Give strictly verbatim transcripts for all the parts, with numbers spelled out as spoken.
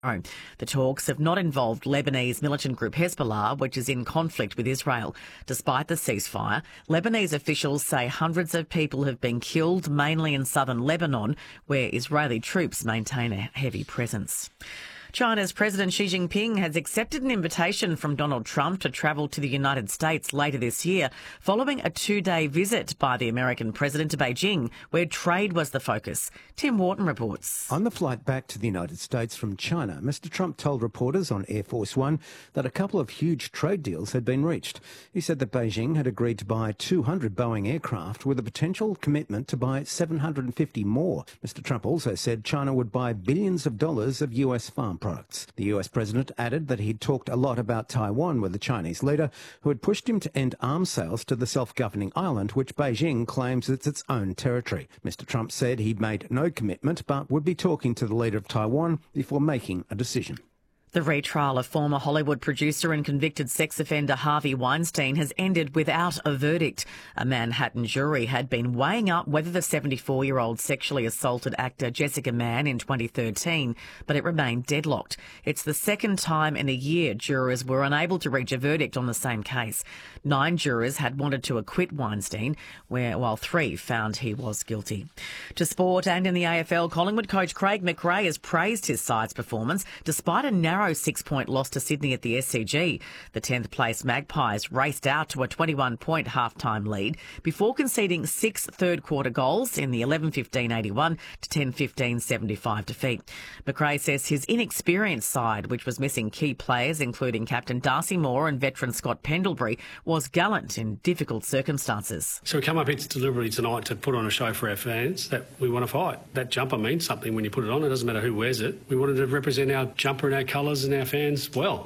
The talks have not involved Lebanese militant group Hezbollah, which is in conflict with Israel. Despite the ceasefire, Lebanese officials say hundreds of people have been killed, mainly in southern Lebanon, where Israeli troops maintain a heavy presence. China's President Xi Jinping has accepted an invitation from Donald Trump to travel to the United States later this year, following a two-day visit by the American president to Beijing, where trade was the focus. Tim Wharton reports. On the flight back to the United States from China, Mister Trump told reporters on Air Force One that a couple of huge trade deals had been reached. He said that Beijing had agreed to buy two hundred Boeing aircraft with a potential commitment to buy seven hundred fifty more. Mister Trump also said China would buy billions of dollars of U S farm products. The U S president added that he'd talked a lot about Taiwan with the Chinese leader, who had pushed him to end arms sales to the self-governing island, which Beijing claims is its own territory. Mister Trump said he'd made no commitment, but would be talking to the leader of Taiwan before making a decision. The retrial of former Hollywood producer and convicted sex offender Harvey Weinstein has ended without a verdict. A Manhattan jury had been weighing up whether the seventy-four-year-old sexually assaulted actor Jessica Mann in twenty thirteen, but it remained deadlocked. It's the second time in a year jurors were unable to reach a verdict on the same case. Nine jurors had wanted to acquit Weinstein, where, while three found he was guilty. To sport, and in the A F L, Collingwood coach Craig McRae has praised his side's performance despite a narrow six-point loss to Sydney at the S C G. The tenth-place Magpies raced out to a twenty-one-point half-time lead before conceding six third-quarter goals in the eleven fifteen eighty-one to ten fifteen seventy-five defeat. McRae says his inexperienced side, which was missing key players including captain Darcy Moore and veteran Scott Pendlebury, was gallant in difficult circumstances. So we come up here deliberately tonight to put on a show for our fans that we want to fight. That jumper means something when you put it on. It doesn't matter who wears it. We wanted to represent our jumper and our colours and our fans well.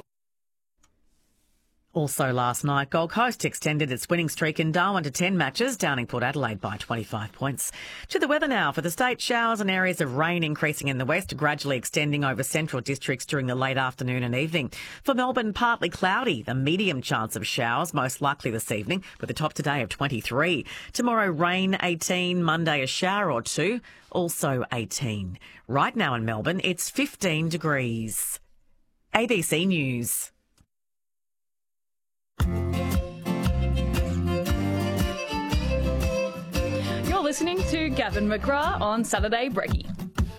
Also last night, Gold Coast extended its winning streak in Darwin to ten matches, downing Port Adelaide by twenty-five points. To the weather now. For the state, showers and areas of rain increasing in the west, gradually extending over central districts during the late afternoon and evening. For Melbourne, partly cloudy, the medium chance of showers, most likely this evening, with a top today of twenty-three. Tomorrow, rain eighteen, Monday a shower or two, also eighteen. Right now in Melbourne, it's fifteen degrees. A B C News. You're listening to Gavin McGrath on Saturday Brekkie.